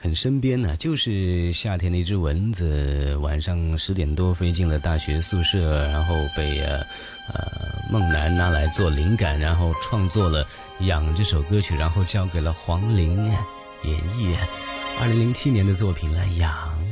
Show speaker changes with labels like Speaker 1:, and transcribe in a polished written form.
Speaker 1: 很身边呢，就是夏天的一只蚊子，晚上10点多飞进了大学宿舍，然后被梦楠拿来做灵感，然后创作了《痒》这首歌曲，然后交给了黄龄演绎。2007年的作品了，《痒》。